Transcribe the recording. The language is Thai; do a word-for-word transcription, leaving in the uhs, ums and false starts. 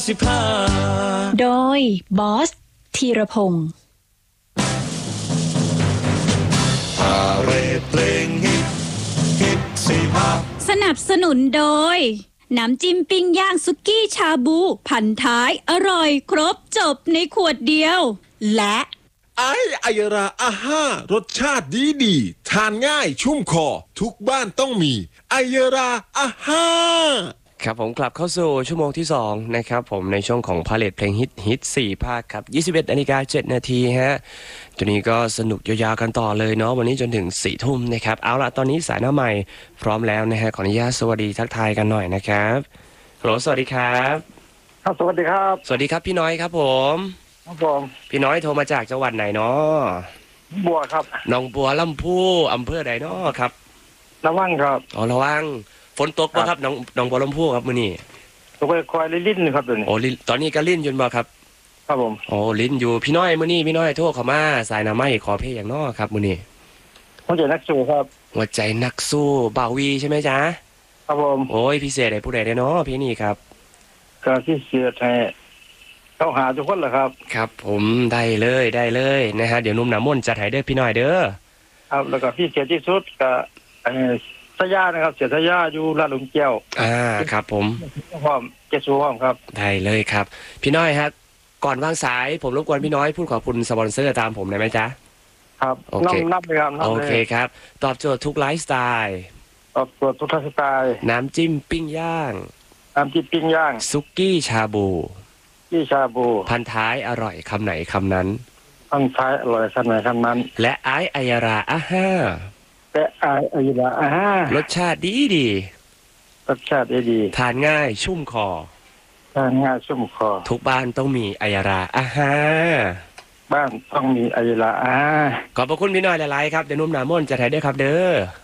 สิบห้าโดยบอสธีรพงศ์พาเรดเพลงฮิตฮิตสิบห้าสนับสนุนโดยน้ำจิ้มปิ้งย่างซุกี้ชาบูพันท้ายอร่อยครบจบในขวดเดียวและไอไอยราอาห้ารสชาติดีดีทานง่ายชุ่มคอทุกบ้านต้องมีไอยราอาห้าครับผมกลับเข้าสู่ชั่วโมงที่สองนะครับผมในช่วงของพาเลทเพลงฮิตฮิตสี่ภาคครับยี่สิบเอ็ดนาฬิกาเจ็ดนาทีฮะตัวนี้ก็สนุกยาวๆกันต่อเลยเนาะวันนี้จนถึงสี่ทุ่มนะครับเอาละตอนนี้สายหน้าใหม่พร้อมแล้วนะฮะขออนุญาตสวัสดีทักทายกันหน่อยนะครับฮัลโหลสวัสดีครับครับสวัสดีครับสวัสดีครับพี่น้อยครับผมครับผมพี่น้อยโทรมาจากจังหวัดไหนเนาะบัวครับหนองบัวลำพูอำเภอใดเนาะครับระวังครับอ๋อระวังฝนตกป่ะครับหนองหนองบัวลำพูครับมื้อนี้ตกไปคอยลิ้นครับตัวนี้โอ้ลิ้นตอนนี้ก็ลิ้นอยู่บ่ครับครับผมโอ้ลิ้นอยู่พี่น้อยมื้อนี้พี่น้อยโทรเข้ามาสายหน้าไม้ขอเพลงอย่างน้อครับมื้อนี้หัวใจนักสู้ครับหัวใจนักสู้บ่าววีใช่ไหมจ๊ะครับผมโอ้ยพิเศษให้ผู้ใดได้เนาะเพลงนี้ครับก็พิเศษให้เข้าหาทุกคนแหละครับครับผมได้เลยได้เลยนะฮะเดี๋ยวนุ่มหนามนจัดให้เด้อพี่น้อยเด้อครับแล้วก็พิเศษที่สุดก็ไอ้สยานะครับเสียสยาอยู่ลาดหลุมแก้วอ่าครับผมพร้อมเจสูพร้อมครับได้เลยครับพี่น้อยฮะก่อนวางสายผมรบกวนพี่น้อยพูดขอบคุณสปอนเซอร์ตามผมได้ไหมจ๊ะครับโอเคนับเลยครับโอเคครับตอบโจทย์ทุกไลฟ์สไตล์ตอบโจทย์ทุกไลฟ์สไตล์น้ำจิ้มปิ้งย่างน้ำจิ้มปิ้งย่างซุกี้ชาบูกี้ชาบูพันท้ายอร่อยคำไหนคำนั้นพันท้ายอร่อยคำไหนคำนั้นและไอไอยาราอาห้าและไอไอยาราอาห้ารสชาติดีดีรสชาติดีดีทานง่ายชุ่มคอทานง่ายชุ่มคอทุกบ้านต้องมีไอยาราอาห้าบ้านต้องมีไอยาราอาห้าขอบพระคุณพี่น้อยหลายๆครับเดี๋ยวนุ่มหนามนจะถ่ายด้วยครับเด้อ